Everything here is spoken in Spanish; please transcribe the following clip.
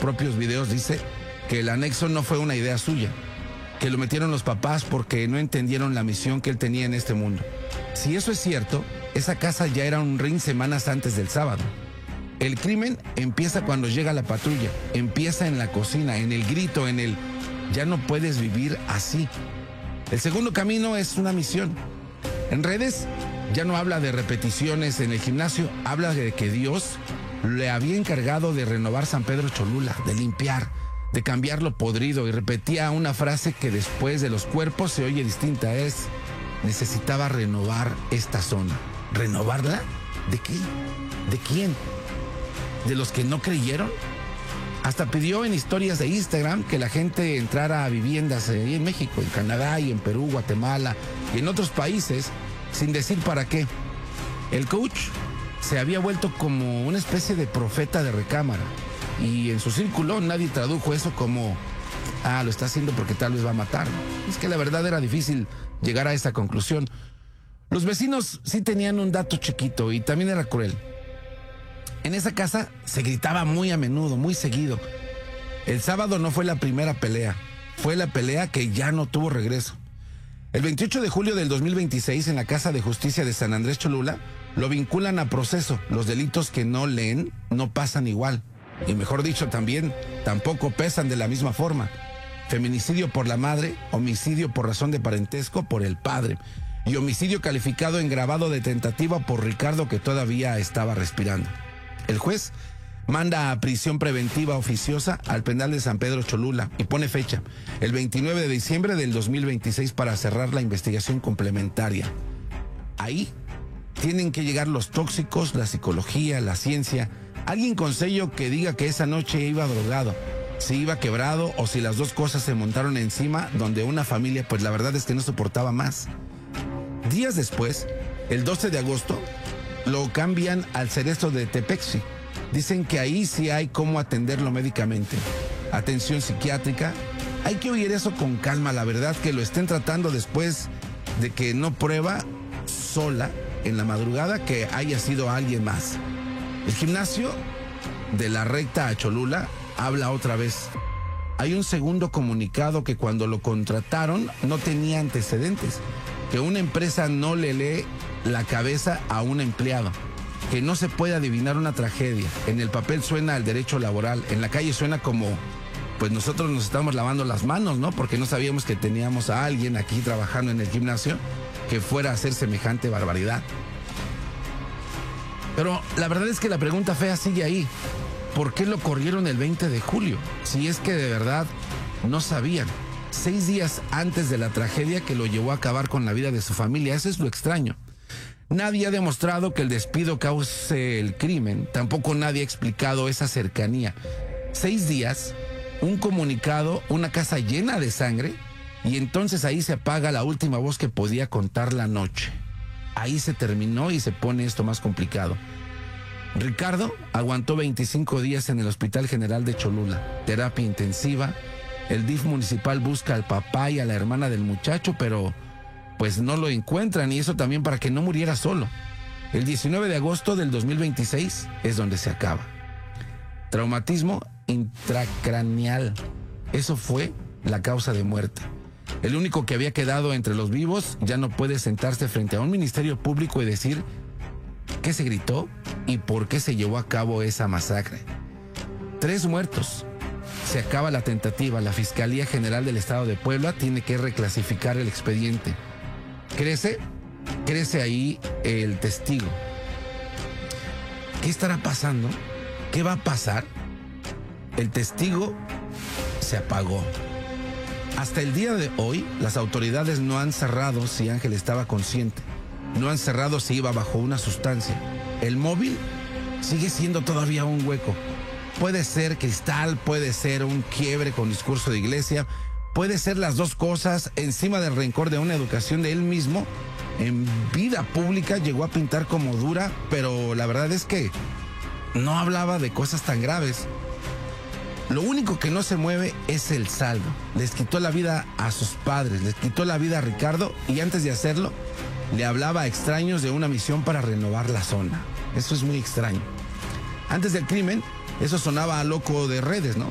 propios videos dice que el anexo no fue una idea suya, que lo metieron los papás porque no entendieron la misión que él tenía en este mundo. Si eso es cierto, esa casa ya era un ring semanas antes del sábado. El crimen empieza cuando llega la patrulla, empieza en la cocina, en el grito, en el ya no puedes vivir así. El segundo camino es una misión. En redes ya no habla de repeticiones en el gimnasio, habla de que Dios le había encargado de renovar San Pedro Cholula, de limpiar, de cambiar lo podrido, y repetía una frase que después de los cuerpos se oye distinta, es: necesitaba renovar esta zona. ¿Renovarla? ¿De qué? ¿De quién? ¿De los que no creyeron? Hasta pidió en historias de Instagram que la gente entrara a viviendas en México, en Canadá y en Perú, Guatemala y en otros países, sin decir para qué. El coach se había vuelto como una especie de profeta de recámara, y en su círculo nadie tradujo eso como lo está haciendo porque tal vez va a matar. Es que la verdad era difícil llegar a esa conclusión. Los vecinos sí tenían un dato chiquito y también era cruel. En esa casa se gritaba muy a menudo, muy seguido. El sábado no fue la primera pelea, fue la pelea que ya no tuvo regreso. El 28 de julio del 2026, en la Casa de Justicia de San Andrés Cholula, lo vinculan a proceso. Los delitos que no leen no pasan igual. Y mejor dicho, tampoco pesan de la misma forma. Feminicidio por la madre, homicidio por razón de parentesco por el padre, y homicidio calificado en grabado de tentativa por Ricardo, que todavía estaba respirando. El juez manda a prisión preventiva oficiosa al penal de San Pedro Cholula y pone fecha, el 29 de diciembre del 2026, para cerrar la investigación complementaria. Ahí tienen que llegar los tóxicos, la psicología, la ciencia, alguien con sello que diga que esa noche iba drogado, si iba quebrado o si las dos cosas se montaron encima, donde una familia, pues la verdad es que no soportaba más. Días después, el 12 de agosto, lo cambian al Cerezo de Tepexi. Dicen que ahí sí hay cómo atenderlo médicamente. Atención psiquiátrica. Hay que oír eso con calma, la verdad, que lo estén tratando después de que no prueba sola en la madrugada que haya sido alguien más. El gimnasio de la Recta a Cholula habla otra vez. Hay un segundo comunicado que cuando lo contrataron no tenía antecedentes, que una empresa no le lee la cabeza a un empleado, que no se puede adivinar una tragedia. En el papel suena el derecho laboral, en la calle suena como, pues nosotros nos estamos lavando las manos, ¿no? Porque no sabíamos que teníamos a alguien aquí trabajando en el gimnasio que fuera a hacer semejante barbaridad. Pero la verdad es que la pregunta fea sigue ahí. ¿Por qué lo corrieron el 20 de julio? Si es que de verdad no sabían. 6 días antes de la tragedia que lo llevó a acabar con la vida de su familia. Eso es lo extraño. Nadie ha demostrado que el despido cause el crimen. Tampoco nadie ha explicado esa cercanía. 6 días, un comunicado, una casa llena de sangre, y entonces ahí se apaga la última voz que podía contar la noche. Ahí se terminó y se pone esto más complicado. Ricardo aguantó 25 días en el Hospital General de Cholula, terapia intensiva. El DIF municipal busca al papá y a la hermana del muchacho, pero pues no lo encuentran, y eso también para que no muriera solo. El 19 de agosto del 2026 es donde se acaba. Traumatismo intracraneal. Eso fue la causa de muerte. El único que había quedado entre los vivos ya no puede sentarse frente a un ministerio público y decir qué se gritó y por qué se llevó a cabo esa masacre. 3 muertos. Se acaba la tentativa. La Fiscalía General del Estado de Puebla tiene que reclasificar el expediente. Crece ahí el testigo. ¿Qué estará pasando? ¿Qué va a pasar? El testigo se apagó. Hasta el día de hoy, las autoridades no han cerrado si Ángel estaba consciente. No han cerrado si iba bajo una sustancia. El móvil sigue siendo todavía un hueco. Puede ser cristal, puede ser un quiebre con discurso de iglesia, puede ser las dos cosas, encima del rencor de una educación de él mismo. En vida pública llegó a pintar como dura, pero la verdad es que no hablaba de cosas tan graves. Lo único que no se mueve es el saldo. Les quitó la vida a sus padres, les quitó la vida a Ricardo, y antes de hacerlo, le hablaba a extraños de una misión para renovar la zona. Eso es muy extraño. Antes del crimen, eso sonaba a loco de redes, ¿no?